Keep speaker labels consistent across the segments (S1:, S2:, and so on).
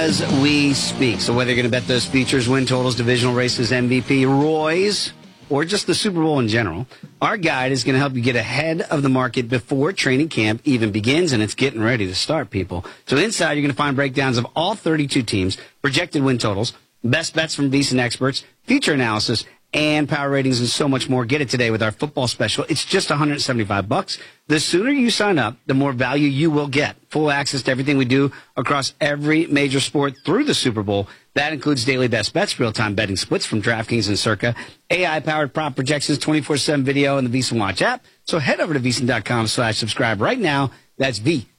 S1: as we speak. So whether you're going to bet those features, win totals, divisional races, MVP, Roy's, or just the Super Bowl in general, our guide is going to help you get ahead of the market before training camp even begins, and it's getting ready to start, people. So inside, you're going to find breakdowns of all 32 teams, projected win totals, best bets from VSiN experts, feature analysis, and power ratings, and so much more. Get it today with our football special. It's just $175. The sooner you sign up, the more value you will get. Full access to everything we do across every major sport through the Super Bowl. That includes daily best bets, real-time betting splits from DraftKings and Circa, AI-powered prop projections, 24/7 video, and the VSiN Watch app. So head over to VSiN.com/subscribe right now. That's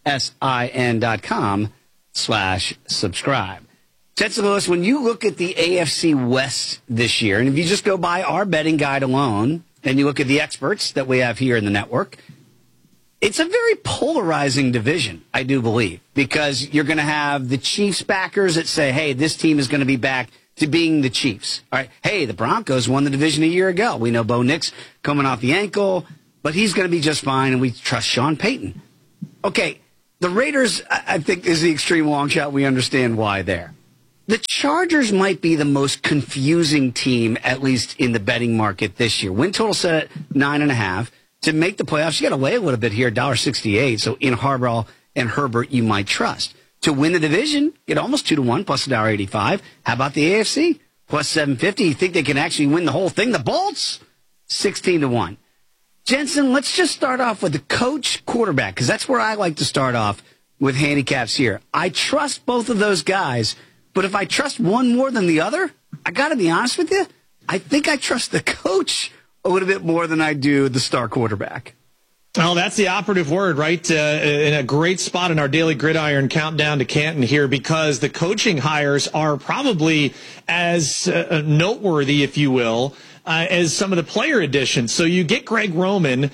S1: VSIN.com/subscribe. Jets and Lewis, when you look at the AFC West this year, and if you just go by our betting guide alone, and you look at the experts that we have here in the network, it's a very polarizing division, I do believe, because you're going to have the Chiefs backers that say, hey, this team is going to be back to being the Chiefs. All right, hey, the Broncos won the division a year ago. We know Bo Nix coming off the ankle, but he's going to be just fine, and we trust Sean Payton. Okay, the Raiders, I think, is the extreme long shot. We understand why there. The Chargers might be the most confusing team, at least in the betting market this year. Win total set at 9.5. To make the playoffs, you got to lay a little bit here, $1.68. So in Harbaugh and Herbert, you might trust. To win the division, get almost 2-1 plus $1.85. How about the AFC? Plus 750. You think they can actually win the whole thing? The Bolts? 16-1. Jensen, let's just start off with the coach quarterback, because that's where I like to start off with handicaps here. I trust both of those guys. But if I trust one more than the other, I got to be honest with you, I think I trust the coach a little bit more than I do the star quarterback.
S2: Well, that's the operative word, right? In a great spot in our daily gridiron countdown to Canton here, because the coaching hires are probably as noteworthy, if you will, as some of the player additions. So you get Greg Roman,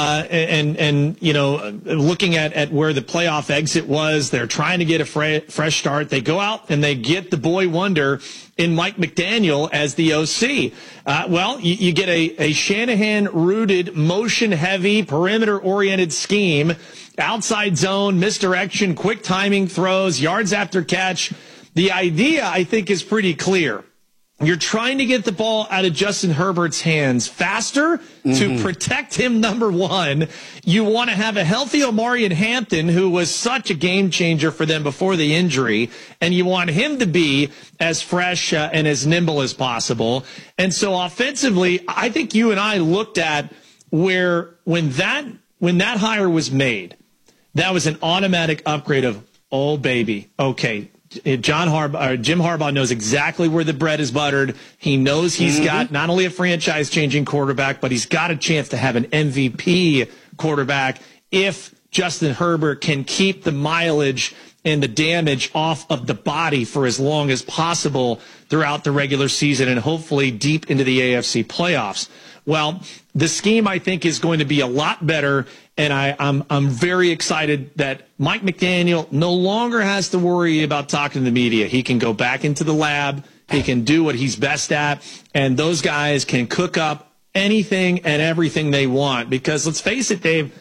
S2: and you know, looking at where the playoff exit was, they're trying to get a fresh start. They go out and they get the boy wonder in Mike McDaniel as the OC. Well, you get a Shanahan-rooted, motion-heavy, perimeter-oriented scheme, outside zone, misdirection, quick timing throws, yards after catch. The idea, I think, is pretty clear. You're trying to get the ball out of Justin Herbert's hands faster to protect him, number one. You want to have a healthy Omarion Hampton, who was such a game changer for them before the injury, and you want him to be as fresh and as nimble as possible. And so offensively, I think you and I looked at where when that hire was made, that was an automatic upgrade of, oh, baby, okay, Jim Harbaugh knows exactly where the bread is buttered. He knows he's got not only a franchise-changing quarterback, but he's got a chance to have an MVP quarterback if Justin Herbert can keep the mileage and the damage off of the body for as long as possible throughout the regular season and hopefully deep into the AFC playoffs. Well, the scheme, I think, is going to be a lot better, and I'm very excited that Mike McDaniel no longer has to worry about talking to the media. He can go back into the lab. He can do what he's best at, and those guys can cook up anything and everything they want. Because let's face it, Dave,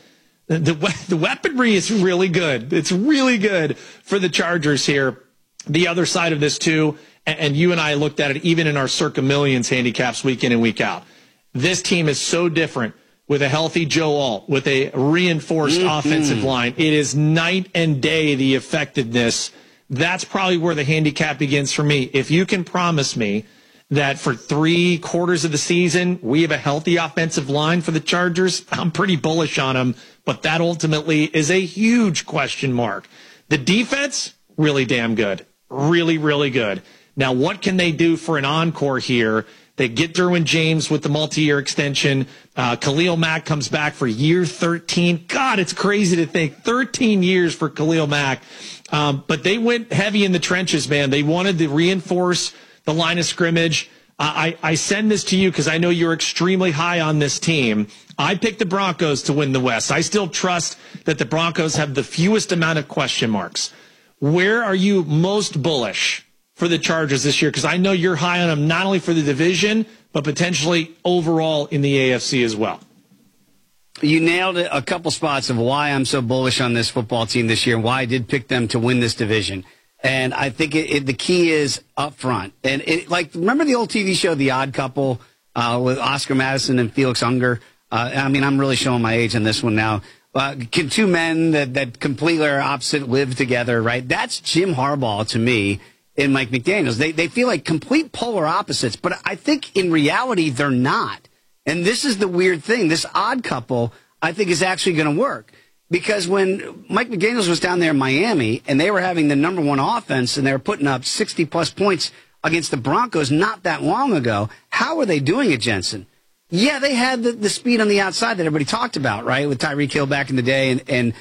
S2: the weaponry is really good. It's really good for the Chargers here. The other side of this, too, and you and I looked at it even in our Circa Millions handicaps week in and week out. This team is so different with a healthy Joe Alt, with a reinforced offensive line. It is night and day, the effectiveness. That's probably where the handicap begins for me. If you can promise me that for 3 quarters of the season, we have a healthy offensive line for the Chargers, I'm pretty bullish on them, but that ultimately is a huge question mark. The defense, really damn good. Really, really good. Now, what can they do for an encore here? They get Derwin James with the multi-year extension. Khalil Mack comes back for year 13. God, it's crazy to think 13 years for Khalil Mack. But they went heavy in the trenches, man. They wanted to reinforce the line of scrimmage. I send this to you because I know you're extremely high on this team. I picked the Broncos to win the West. I still trust that the Broncos have the fewest amount of question marks. Where are you most bullish for the Chargers this year? Because I know you're high on them not only for the division, but potentially overall in the AFC as well.
S1: You nailed it, a couple spots of why I'm so bullish on this football team this year and why I did pick them to win this division. And I think the key is up front. And remember the old TV show, The Odd Couple, with Oscar Madison and Felix Unger? I'm really showing my age on this one now. Can two men that completely are opposite live together, right? That's Jim Harbaugh to me and Mike McDaniels. They feel like complete polar opposites, but I think in reality they're not. And this is the weird thing. This odd couple, I think, is actually going to work. Because when Mike McDaniels was down there in Miami and they were having the number one offense and they were putting up 60-plus points against the Broncos not that long ago, how were they doing it, Jensen? Yeah, they had the speed on the outside that everybody talked about, right, with Tyreek Hill back in the day, and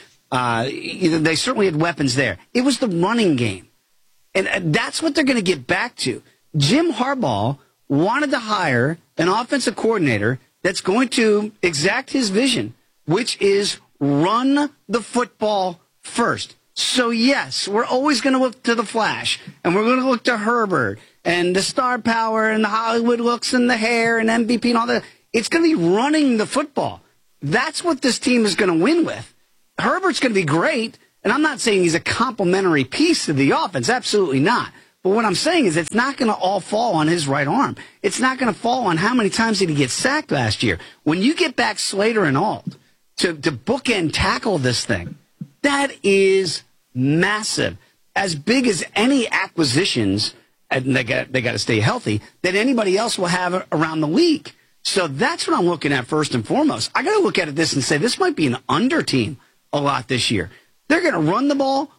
S1: they certainly had weapons there. It was the running game. And that's what they're going to get back to. Jim Harbaugh wanted to hire an offensive coordinator that's going to exact his vision, which is run the football first. So, yes, we're always going to look to the flash, and we're going to look to Herbert and the star power and the Hollywood looks and the hair and MVP and all that. It's going to be running the football. That's what this team is going to win with. Herbert's going to be great, and I'm not saying he's a complementary piece to the offense. Absolutely not. But what I'm saying is it's not going to all fall on his right arm. It's not going to fall on how many times did he get sacked last year. When you get back Slater and Alt to bookend tackle this thing, that is massive. As big as any acquisitions, and they got to stay healthy, that anybody else will have around the league. So that's what I'm looking at first and foremost. I got to look at this and say this might be an under team a lot this year. They're going to run the ball,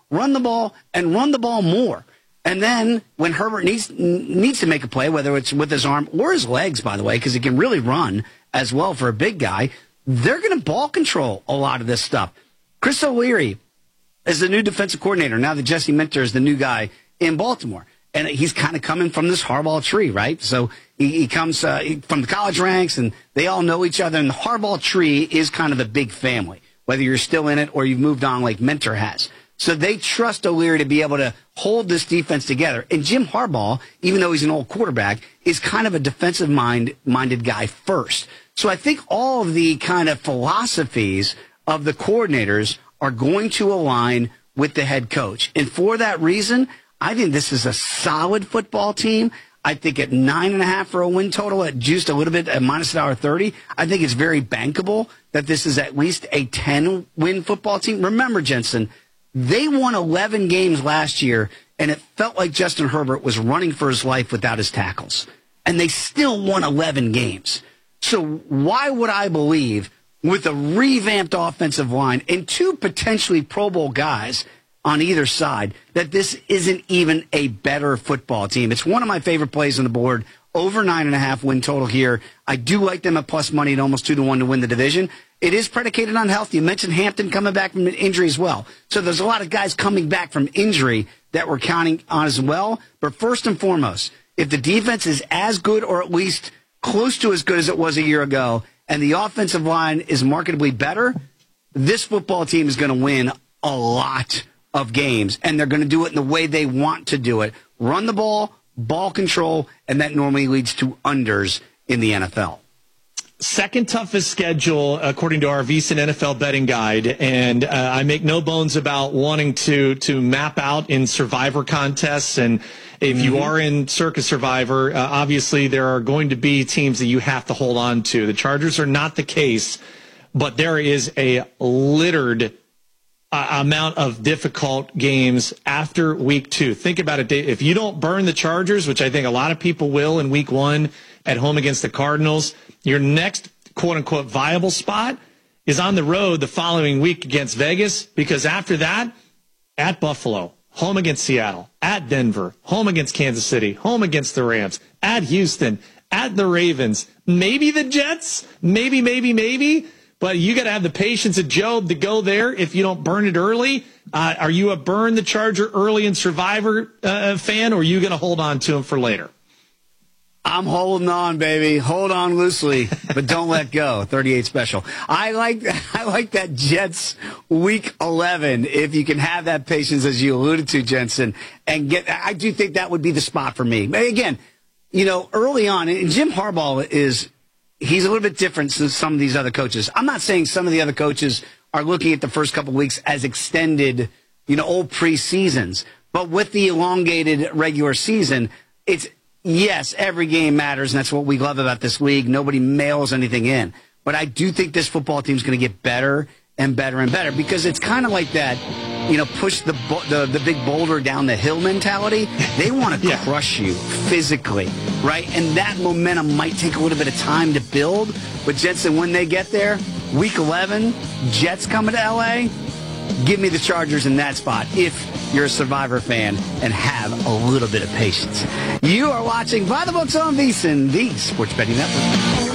S1: and run the ball more. And then when Herbert needs to make a play, whether it's with his arm or his legs, by the way, because he can really run as well for a big guy, they're going to ball control a lot of this stuff. Chris O'Leary is the new defensive coordinator now that Jesse Minter is the new guy in Baltimore. And he's kind of coming from this Harbaugh tree, right? So he comes from the college ranks, and they all know each other. And the Harbaugh tree is kind of the big family, whether you're still in it or you've moved on like Minter has. So they trust O'Leary to be able to hold this defense together. And Jim Harbaugh, even though he's an old quarterback, is kind of a defensive-minded guy first. So I think all of the kind of philosophies of the coordinators are going to align with the head coach. And for that reason, I think this is a solid football team. I think at 9.5 for a win total, at juiced a little bit at minus $1.30, I think it's very bankable that this is at least a 10-win football team. Remember, Jensen, they won 11 games last year, and it felt like Justin Herbert was running for his life without his tackles. And they still won 11 games. So why would I believe, with a revamped offensive line and two potentially Pro Bowl guys on either side, that this isn't even a better football team? It's one of my favorite plays on the board. Over 9.5 win total here. I do like them at plus money at almost 2-1 to win the division. It is predicated on health. You mentioned Hampton coming back from an injury as well. So there's a lot of guys coming back from injury that we're counting on as well. But first and foremost, if the defense is as good or at least close to as good as it was a year ago, and the offensive line is markedly better, this football team is going to win a lot of games, and they're going to do it in the way they want to do it. Run the ball, ball control, and that normally leads to unders in the NFL.
S2: Second toughest schedule, according to our VSiN NFL betting guide, and I make no bones about wanting to map out in Survivor contests. And if you are in Circus Survivor, obviously there are going to be teams that you have to hold on to. The Chargers are not the case, but there is a littered amount of difficult games after week 2. Think about it, Dave. If you don't burn the Chargers, which I think a lot of people will in week 1 at home against the Cardinals, your next quote-unquote viable spot is on the road the following week against Vegas, because after that, at Buffalo, home against Seattle, at Denver, home against Kansas City, home against the Rams, at Houston, at the Ravens, maybe the Jets, maybe. But you got to have the patience of Job to go there if you don't burn it early. Are you a burn the Charger early in Survivor fan, or are you going to hold on to him for later?
S1: I'm holding on, baby. Hold on loosely, but don't let go. 38 special. I like that Jets week 11. If you can have that patience, as you alluded to, Jensen, and I do think that would be the spot for me. But again, early on, and Jim Harbaugh he's a little bit different than some of these other coaches. I'm not saying some of the other coaches are looking at the first couple of weeks as extended, old preseasons. But with the elongated regular season, it's, yes, every game matters, and that's what we love about this league. Nobody mails anything in. But I do think this football team's going to get better and better and better, because it's kind of like that, push the big boulder down the hill mentality. They want to crush you physically, right? And that momentum might take a little bit of time to build. But Jensen, when they get there, week 11, Jets coming to L.A., give me the Chargers in that spot if you're a Survivor fan and have a little bit of patience. You are watching By the Books on VSiN, the Sports Betting Network.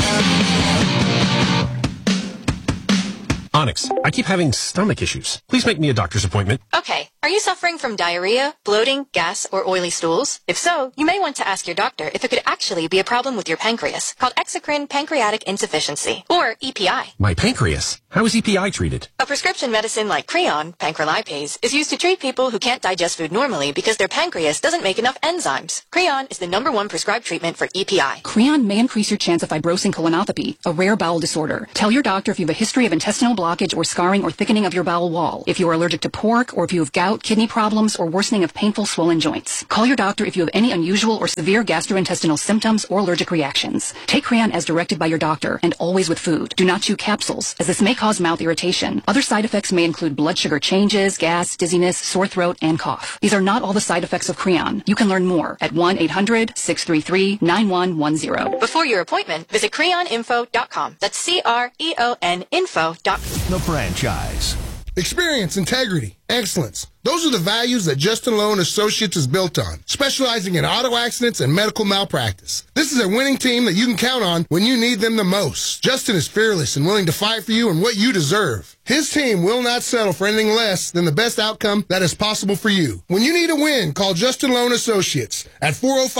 S3: Onyx, I keep having stomach issues. Please make me a doctor's appointment.
S4: Okay. Are you suffering from diarrhea, bloating, gas, or oily stools? If so, you may want to ask your doctor if it could actually be a problem with your pancreas, called exocrine pancreatic insufficiency, or EPI.
S3: My pancreas? How is EPI treated?
S4: A prescription medicine like Creon, pancrelipase, is used to treat people who can't digest food normally because their pancreas doesn't make enough enzymes. Creon is the #1 prescribed treatment for EPI.
S5: Creon may increase your chance of fibrosing colonopathy, a rare bowel disorder. Tell your doctor if you have a history of intestinal blockage or scarring or thickening of your bowel wall, if you are allergic to pork, or if you have gout, kidney problems, or worsening of painful swollen joints. Call your doctor if you have any unusual or severe gastrointestinal symptoms or allergic reactions. Take Creon as directed by your doctor, and always with food. Do not chew capsules, as this may cause mouth irritation. Other side effects may include blood sugar changes, gas, dizziness, sore throat, and cough. These are not all the side effects of Creon. You can learn more at 1-800-633-9110.
S4: Before your appointment, visit creoninfo.com. That's CREON info.com.
S6: The franchise.
S7: Experience, integrity, excellence. Those are the values that Justin Lowe & Associates is built on, specializing in auto accidents and medical malpractice. This is a winning team that you can count on when you need them the most. Justin is fearless and willing to fight for you and what you deserve. His team will not settle for anything less than the best outcome that is possible for you. When you need a win, call Justin Lowe & Associates at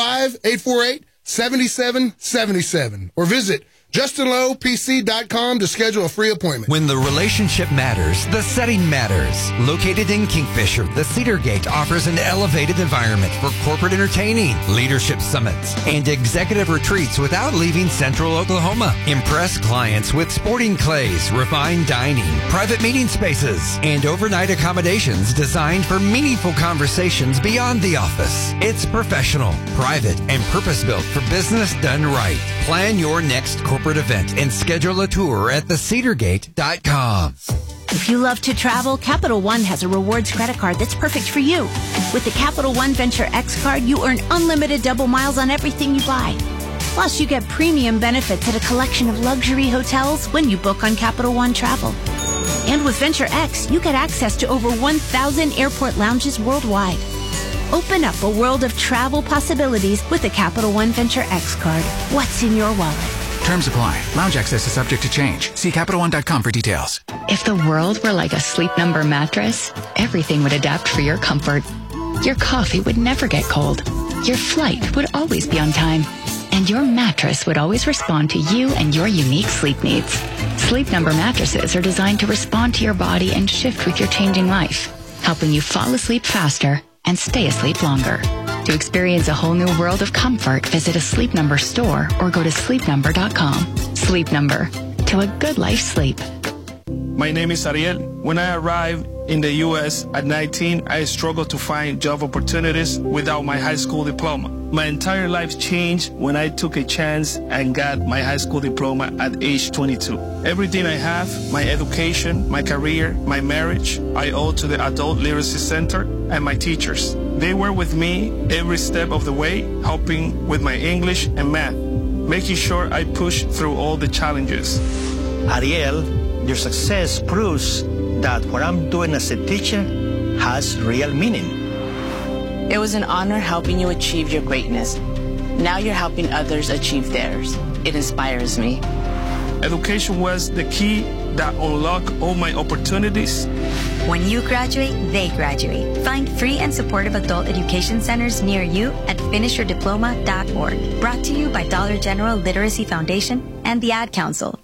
S7: 405-848-7777 or visit JustinLowePC.com to schedule a free appointment.
S6: When the relationship matters, the setting matters. Located in Kingfisher, the Cedar Gate offers an elevated environment for corporate entertaining, leadership summits, and executive retreats without leaving Central Oklahoma. Impress clients with sporting clays, refined dining, private meeting spaces, and overnight accommodations designed for meaningful conversations beyond the office. It's professional, private, and purpose-built for business done right. Plan your next corporate event and schedule a tour at thecedargate.com.
S8: If you love to travel, Capital One has a rewards credit card that's perfect for you. With the Capital One Venture X card, you earn unlimited double miles on everything you buy. Plus, you get premium benefits at a collection of luxury hotels when you book on Capital One Travel. And with Venture X, you get access to over 1,000 airport lounges worldwide. Open up a world of travel possibilities with the Capital One Venture X card. What's in your wallet?
S9: Terms apply. Lounge access is subject to change. See CapitalOne.com for details.
S10: If the world were like a Sleep Number mattress, everything would adapt for your comfort. Your coffee would never get cold. Your flight would always be on time. And your mattress would always respond to you and your unique sleep needs. Sleep Number mattresses are designed to respond to your body and shift with your changing life, helping you fall asleep faster and stay asleep longer. To experience a whole new world of comfort, visit a Sleep Number store or go to sleepnumber.com. Sleep Number. To a good life sleep.
S11: My name is Ariel. When I arrived in the U.S. at 19, I struggled to find job opportunities without my high school diploma. My entire life changed when I took a chance and got my high school diploma at age 22. Everything I have, my education, my career, my marriage, I owe to the Adult Literacy Center and my teachers. They were with me every step of the way, helping with my English and math, making sure I pushed through all the challenges.
S12: Ariel, your success proves that what I'm doing as a teacher has real meaning.
S13: It was an honor helping you achieve your greatness. Now you're helping others achieve theirs. It inspires me.
S11: Education was the key that unlocked all my opportunities.
S14: When you graduate, they graduate. Find free and supportive adult education centers near you at finishyourdiploma.org. Brought to you by Dollar General Literacy Foundation and the Ad Council.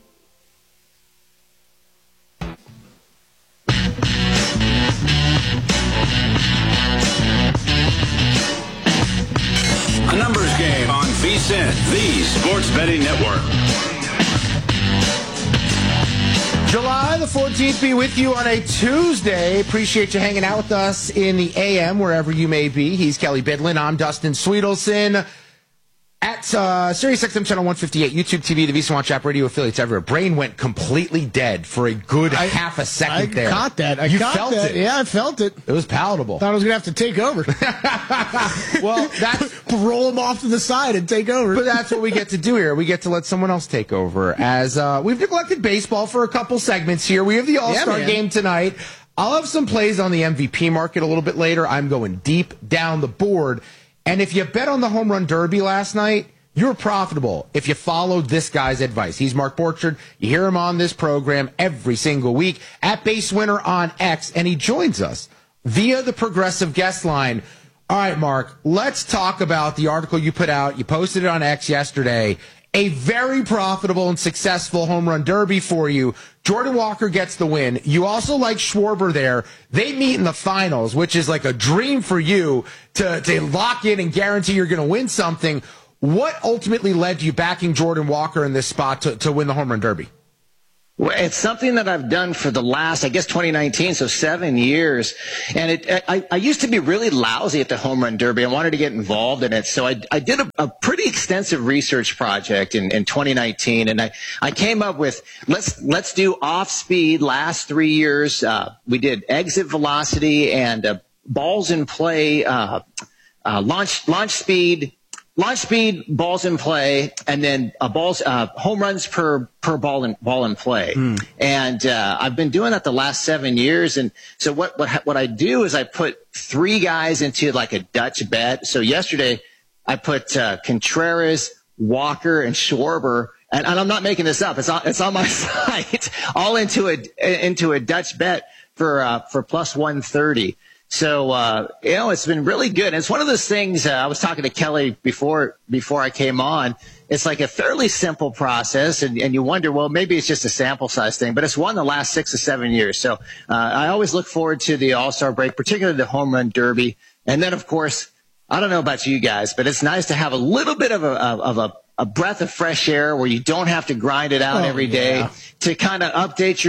S15: A numbers game on VSiN, the Sports Betting Network. July the 14th be with you on a Tuesday. Appreciate you hanging out with us in the AM, wherever you may be. He's Kelly Bidlin. I'm Dustin Sweetelson. At Sirius XM Channel 158, YouTube TV, the VSiN Watch app, radio affiliates everywhere. Brain went completely dead for a good half a second there.
S16: I caught that.
S15: You felt it.
S16: Yeah, I felt it.
S15: It was palatable.
S16: Thought I was going to have to take over.
S15: Well, that's
S16: roll them off to the side and take over.
S15: But that's what we get to do here. We get to let someone else take over. As we've neglected baseball for a couple segments here. We have the All-Star game tonight. I'll have some plays on the MVP market a little bit later. I'm going deep down the board. And if you bet on the home run derby last night, you're profitable if you followed this guy's advice. He's Mark Borchard. You hear him on this program every single week at Base Winner on X, and he joins us via the Progressive guest line. All right, Mark, let's talk about the article you put out. You posted it on X yesterday. A very profitable and successful home run derby for you. Jordan Walker gets the win. You also like Schwarber there. They meet in the finals, which is like a dream for you to lock in and guarantee you're going to win something. What ultimately led to you backing Jordan Walker in this spot to win the home run derby?
S17: Well, it's something that I've done for the last, 2019, so 7 years. And I used to be really lousy at the home run derby. I wanted to get involved in it. So I did a pretty extensive research project in 2019. And I came up with, let's do off speed last 3 years. We did exit velocity and balls in play, launch speed, balls in play, and then home runs per ball in play. And I've been doing that the last 7 years. And so what I do is I put 3 guys into like a Dutch bet. So yesterday I put Contreras, Walker, and Schwarber. And I'm not making this up. It's on my site, all into a Dutch bet for plus 130. So, it's been really good. And it's one of those things, I was talking to Kelly before I came on. It's like a fairly simple process, and you wonder, well, maybe it's just a sample size thing, but it's won the last 6 or 7 years. So, I always look forward to the All-Star break, particularly the home run derby. And then, of course, I don't know about you guys, but it's nice to have a little bit of a breath of fresh air where you don't have to grind it out every day to kind of update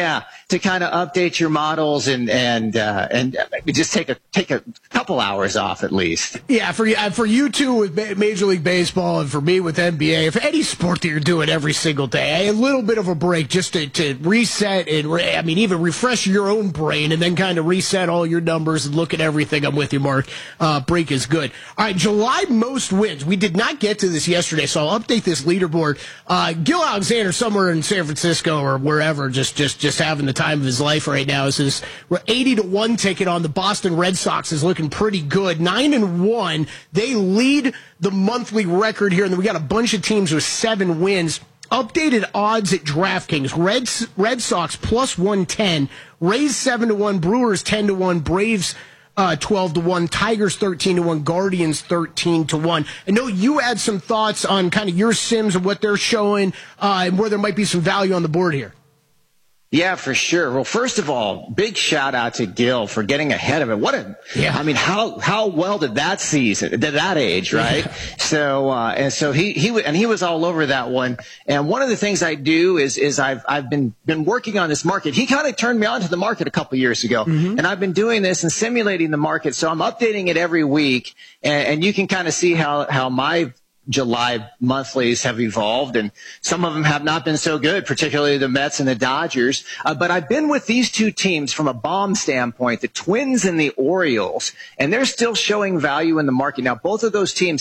S17: your models and just take a couple hours off at least.
S16: Yeah, for you two with Major League Baseball and for me with NBA, for any sport that you're doing every single day, a little bit of a break just to reset and even refresh your own brain and then kind of reset all your numbers and look at everything. I'm with you, Mark. Break is good. All right, July most wins. We did not get to this yesterday, so I'll update this leaderboard. Gil Alexander somewhere in San Francisco or wherever, just having the time of his life right now. We're 80-1 ticket on the Boston Red Sox is looking pretty good. 9-1. They lead the monthly record here, and then we got a bunch of teams with 7 wins. Updated odds at DraftKings. Red Sox plus 110. Rays 7-1. Brewers 10-1. Braves 12-1, Tigers 13-1, Guardians 13-1. I know you had some thoughts on kind of your sims and what they're showing, and where there might be some value on the board here.
S17: Yeah, for sure. Well, first of all, big shout out to Gil for getting ahead of it. How well did that season, at that age, right? Yeah. So he was all over that one. And one of the things I do is I've been working on this market. He kind of turned me on to the market a couple years ago, and I've been doing this and simulating the market. So I'm updating it every week, and you can kind of see how my July monthlies have evolved, and some of them have not been so good, particularly the Mets and the Dodgers. But I've been with these two teams from a bomb standpoint, the Twins and the Orioles, and they're still showing value in the market. Now, both of those teams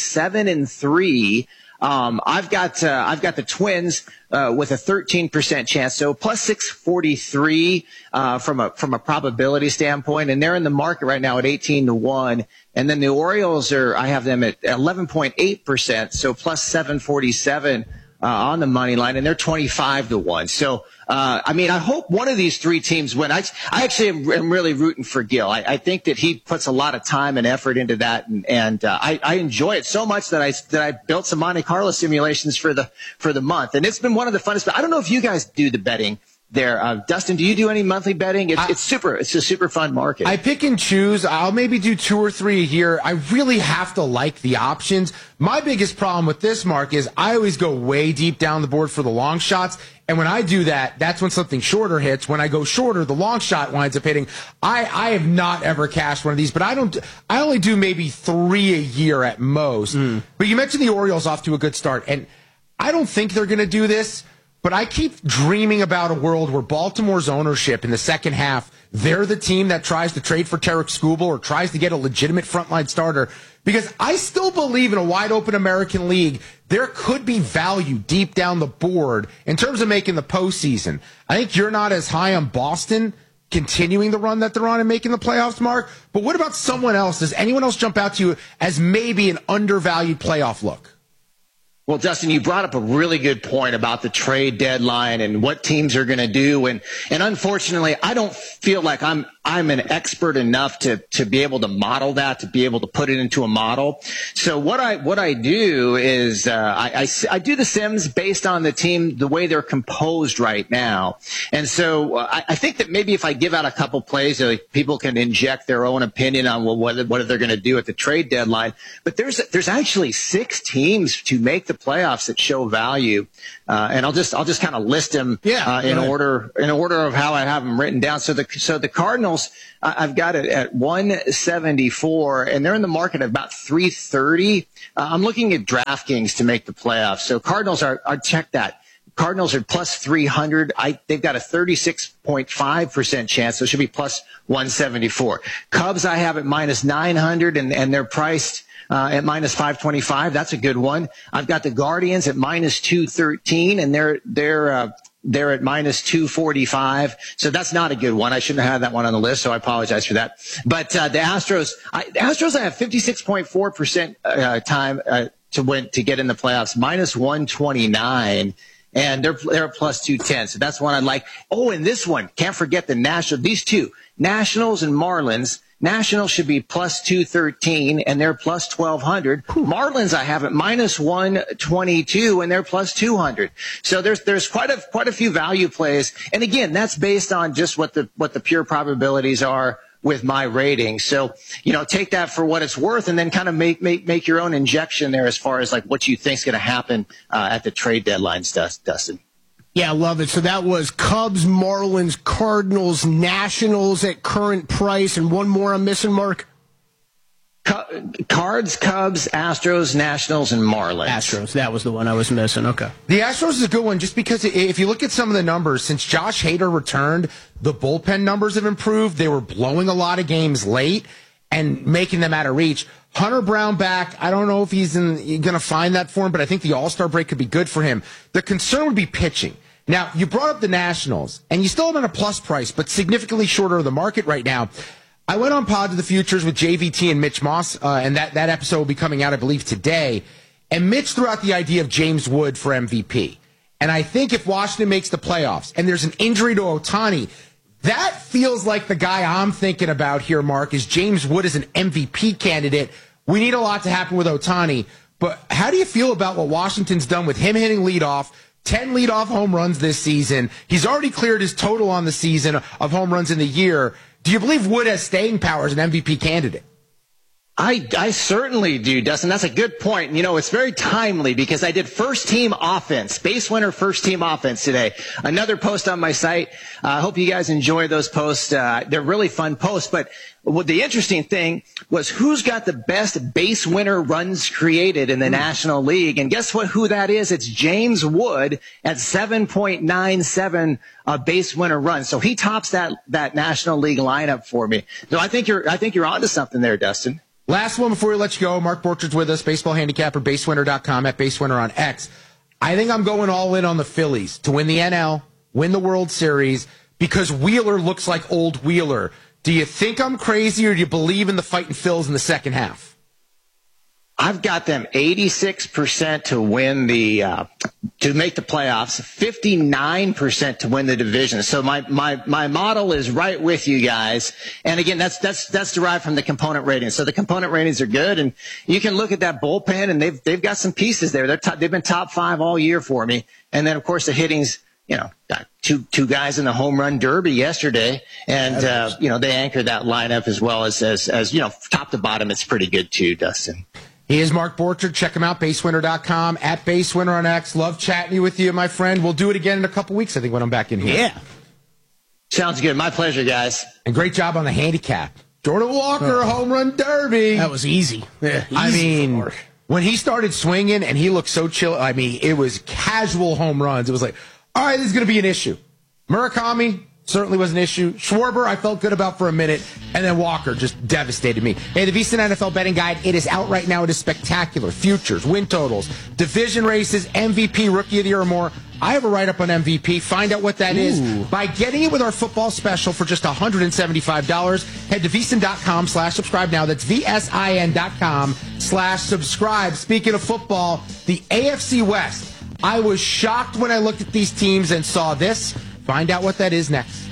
S17: 7-3. I've got the Twins with a 13% chance, so plus 643 from a probability standpoint, and they're in the market right now at 18-1. And then the Orioles I have them at 11.8%, so plus 747 on the money line, and they're 25-1. So, I hope one of these 3 teams win. I actually am really rooting for Gil. I think that he puts a lot of time and effort into that, and I enjoy it so much that I built some Monte Carlo simulations for the month, and it's been one of the funnest. I don't know if you guys do the betting there. Dustin, do you do any monthly betting? It's a super fun market.
S15: I pick and choose. I'll maybe do 2 or 3 a year. I really have to like the options. My biggest problem with this, Mark, is I always go way deep down the board for the long shots. And when I do that, that's when something shorter hits. When I go shorter, the long shot winds up hitting. I have not ever cashed one of these, but I only do maybe 3 a year at most. But you mentioned the Orioles off to a good start, and I don't think they're going to do this, but I keep dreaming about a world where Baltimore's ownership in the second half, they're the team that tries to trade for Tarek Skubal or tries to get a legitimate frontline starter. Because I still believe in a wide-open American League, there could be value deep down the board in terms of making the postseason. I think you're not as high on Boston continuing the run that they're on and making the playoffs, Mark. But what about someone else? Does anyone else jump out to you as maybe an undervalued playoff look?
S17: Well, Dustin, you brought up a really good point about the trade deadline and what teams are going to do. And unfortunately, I don't feel like I'm an expert enough to be able to model that, to be able to put it into a model. So what I do is, I do the Sims based on the team, the way they're composed right now. And so I think that maybe if I give out a couple plays, people can inject their own opinion on what they're going to do at the trade deadline. But there's actually 6 teams to make the playoffs that show value, and I'll just kind of list them in order of how I have them written down. So the Cardinals, I've got it at 174, and they're in the market at about 330. I'm looking at DraftKings to make the playoffs. So Cardinals are check that. Cardinals are plus 300. They've got a 36.5% chance, so it should be plus 174. Cubs I have at minus 900, and they're priced at minus 525. That's a good one. I've got the Guardians at minus 213, and they're at minus 245. So that's not a good one. I shouldn't have had that one on the list, so I apologize for that. But the Astros, I have 56.4% time to get in the playoffs, minus 129. And they're plus 210. So that's one I like. Oh, and this one, can't forget the National. These two, Nationals and Marlins. Nationals should be plus 213, and they're plus 1,200. Marlins I have at minus 122, and they're plus 200. So there's quite a few value plays. And again, that's based on just what the pure probabilities are with my rating. So, take that for what it's worth, and then kind of make your own injection there as far as like what you think is going to happen at the trade deadline, Dustin.
S16: Yeah, I love it. So that was Cubs, Marlins, Cardinals, Nationals at current price, and one more I'm missing, Mark?
S17: Cards, Cubs, Astros, Nationals, and Marlins.
S16: Astros, that was the one I was missing. Okay.
S15: The Astros is a good one just because if you look at some of the numbers, since Josh Hader returned, the bullpen numbers have improved. They were blowing a lot of games late and making them out of reach. Hunter Brown back. I don't know if he's going to find that for him, but I think the All-Star break could be good for him. The concern would be pitching. Now, you brought up the Nationals, and you still have them at a plus price, but significantly shorter of the market right now. I went on Pod to the Futures with JVT and Mitch Moss, and that episode will be coming out, I believe, today. And Mitch threw out the idea of James Wood for MVP. And I think if Washington makes the playoffs and there's an injury to Ohtani, that feels like the guy I'm thinking about here, Mark, is James Wood as an MVP candidate. We need a lot to happen with Ohtani. But how do you feel about what Washington's done with him hitting leadoff? 10 leadoff home runs this season. He's already cleared his total on the season of home runs in the year. Do you believe Wood has staying power as an MVP candidate?
S17: I certainly do, Dustin. That's a good point. It's very timely because I did first team offense, base winner first team offense today. Another post on my site. I hope you guys enjoy those posts. They're really fun posts. But what the interesting thing was who's got the best base winner runs created in the National League. And guess who that is? It's James Wood at 7.97 base winner runs. So he tops that National League lineup for me. So I think you're onto something there, Dustin.
S15: Last one before we let you go. Mark Borchard's with us, baseball handicapper, basewinner.com, at basewinner on X. I think I'm going all in on the Phillies to win the NL, win the World Series, because Wheeler looks like old Wheeler. Do you think I'm crazy, or do you believe in the fighting Phils in the second half?
S17: I've got them 86% to win to make the playoffs, 59% to win the division. So my model is right with you guys. And again, that's derived from the component ratings. So the component ratings are good, and you can look at that bullpen, and they've got some pieces there. They've been top 5 all year for me. And then of course the hitting's got two guys in the home run derby yesterday, and they anchored that lineup as well as top to bottom. It's pretty good too, Dustin.
S15: He is Mark Borchard. Check him out, basewinner.com, at basewinner on X. Love chatting with you, my friend. We'll do it again in a couple weeks, I think, when I'm back in here.
S17: Yeah. Sounds good. My pleasure, guys.
S15: And great job on the handicap. Jordan Walker, home run derby.
S16: That was easy. Yeah,
S15: when he started swinging and he looked so chill, it was casual home runs. It was like, all right, this is going to be an issue. Murakami certainly was an issue. Schwarber, I felt good about for a minute. And then Walker just devastated me. Hey, the VSiN NFL betting guide, it is out right now. It is spectacular. Futures, win totals, division races, MVP, Rookie of the Year or more. I have a write-up on MVP. Find out what that is by getting it with our football special for just $175. Head to VSiN.com/subscribe now. That's VSIN.com/subscribe. Speaking of football, the AFC West. I was shocked when I looked at these teams and saw this. Find out what that is next.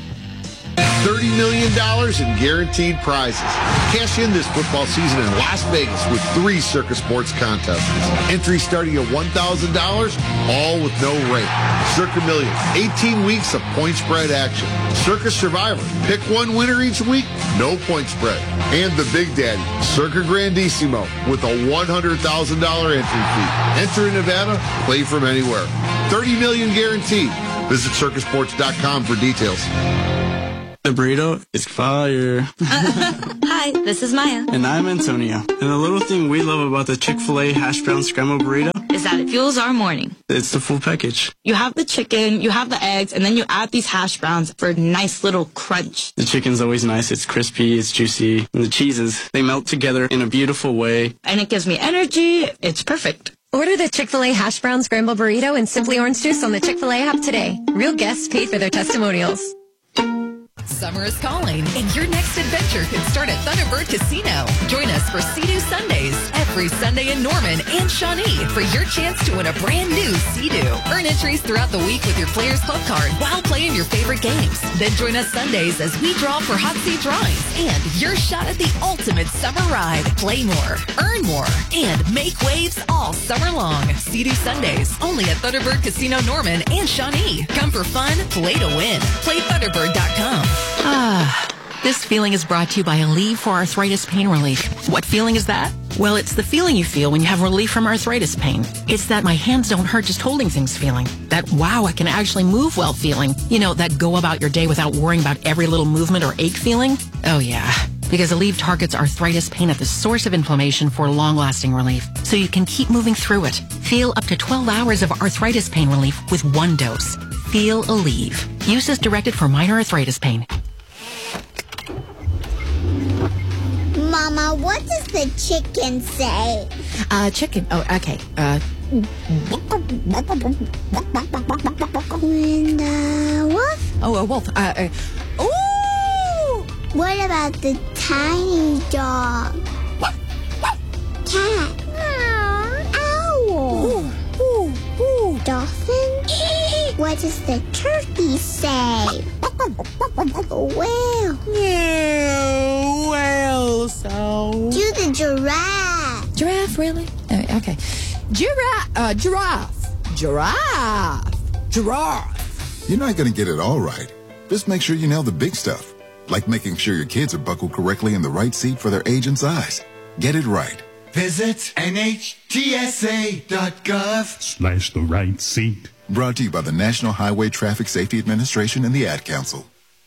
S18: $30 million in guaranteed prizes. Cash in this football season in Las Vegas with 3 Circus Sports contests. Entry starting at $1,000, all with no rate. Circa Million, 18 weeks of point spread action. Circus Survivor, pick one winner each week, no point spread. And the Big Daddy, Circa Grandissimo, with a $100,000 entry fee. Enter in Nevada, play from anywhere. $30 million guaranteed. Visit circusports.com for details.
S19: The burrito is fire.
S20: Hi, this is Maya.
S19: And I'm Antonio. And the little thing we love about the Chick-fil-A hash brown scrambled burrito
S20: is that it fuels our morning.
S19: It's the full package.
S13: You have the chicken, you have the eggs, and then you add these hash browns for a nice little crunch.
S19: The chicken's always nice. It's crispy, it's juicy. And the cheeses, they melt together in a beautiful way.
S13: And it gives me energy. It's perfect.
S20: Order the Chick-fil-A hash brown scrambled burrito and Simply Orange Juice on the Chick-fil-A app today. Real guests paid for their testimonials.
S21: Summer is calling, and your next adventure can start at Thunderbird Casino. Join us for Sea-Doo Sundays every Sunday in Norman and Shawnee for your chance to win a brand new Sea-Doo. Earn entries throughout the week with your Players Club card while playing your favorite games. Then join us Sundays as we draw for hot seat drawings and your shot at the ultimate summer ride. Play more, earn more, and make waves all summer long. Sea-Doo Sundays only at Thunderbird Casino Norman and Shawnee. Come for fun, play to win. Play Thunderbird.com.
S22: This feeling is brought to you by Aleve for arthritis pain relief. What feeling is that? Well, it's the feeling you feel when you have relief from arthritis pain. It's that my hands don't hurt just holding things feeling. That wow, I can actually move well feeling. You know, that go about your day without worrying about every little movement or ache feeling. Oh yeah, because Aleve targets arthritis pain at the source of inflammation for long-lasting relief, so you can keep moving through it. Feel up to 12 hours of arthritis pain relief with one dose. Feel Aleve. Use as directed for minor arthritis pain.
S23: Mama, what does the chicken say?
S22: Chicken. Oh, okay.
S23: And wolf?
S22: Oh, a wolf.
S23: Ooh! What about the tiny dog? Cat? Owl? Dolphin? What does the turkey say? Whale?
S22: Whale sound.
S23: Do the giraffe.
S22: Giraffe, really? Okay. Giraffe. Giraffe.
S24: You're not going to get it all right. Just make sure you nail the big stuff, like making sure your kids are buckled correctly in the right seat for their age and size. Get it right.
S25: Visit NHTSA.gov/the right seat.
S24: Brought to you by the National Highway Traffic Safety Administration and the Ad Council.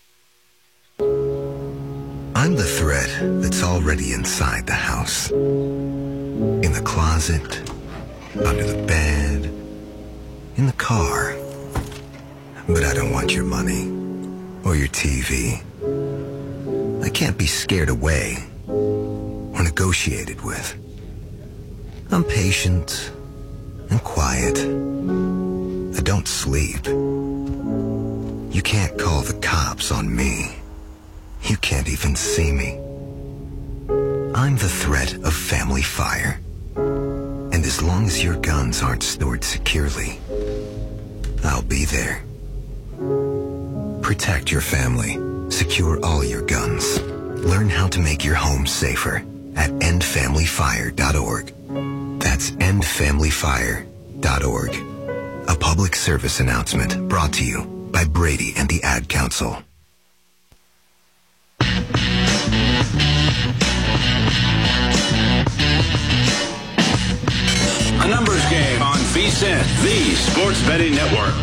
S26: I'm the thread that's already inside the house. In the closet, under the bed, in the car. But I don't want your money or your TV. I can't be scared away or negotiated with. I'm patient and quiet. I don't sleep. You can't call the cops on me. You can't even see me. I'm the threat of family fire. And as long as your guns aren't stored securely, I'll be there. Protect your family. Secure all your guns. Learn how to make your home safer at endfamilyfire.org. That's endfamilyfire.org. A public service announcement brought to you by Brady and the Ad Council.
S1: A numbers game on VSiN, the Sports Betting Network.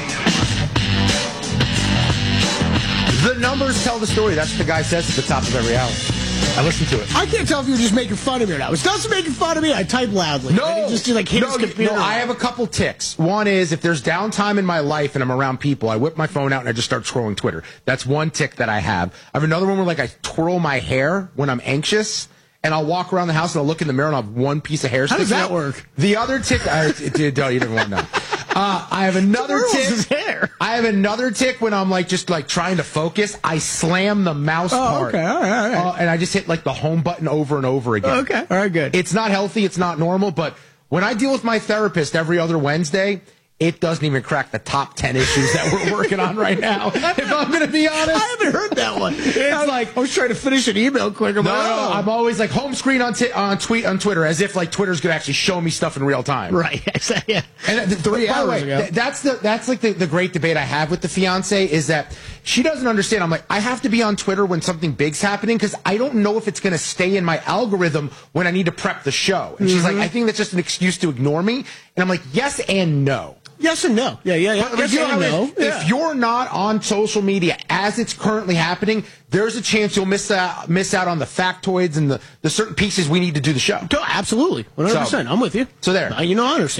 S15: The numbers tell the story. That's what the guy says at the top of every hour. I listen to it.
S16: I can't tell if you're just making fun of me or not. If Dustin making fun of me, I type loudly.
S15: No,
S16: just hit his computer.
S15: No, I have a couple ticks. One is if there's downtime in my life and I'm around people, I whip my phone out and I just start scrolling Twitter. That's one tick that I have. I have another one where I twirl my hair when I'm anxious. And I'll walk around the house and I'll look in the mirror and I'll have one piece of hair sticking out.
S16: How does that work?
S15: The other tick, you didn't want to know. I have another tick. I have another tick when I'm just trying to focus. I slam the mouse part.
S16: Okay, all right.
S15: And I just hit the home button over and over again.
S16: Okay, all right, good.
S15: It's not healthy. It's not normal. But when I deal with my therapist every other Wednesday, it doesn't even crack the top 10 issues that we're working on right now. If I'm going to be honest.
S16: I haven't heard that one. I was trying to finish an email quick.
S15: No, I'm always home screen on Twitter, as if Twitter's going to actually show me stuff in real time.
S16: Right. Yeah.
S15: And by the way, that's the great debate I have with the fiance is that she doesn't understand. I'm I have to be on Twitter when something big's happening because I don't know if it's going to stay in my algorithm when I need to prep the show. And she's I think that's just an excuse to ignore me. And I'm yes and no.
S16: Yes and no. Yeah.
S15: But if you're not on social media as it's currently happening, there's a chance you'll miss out on the factoids and the certain pieces we need to do the show.
S16: Absolutely. 100%. I'm with you.
S15: So there.
S16: I understand.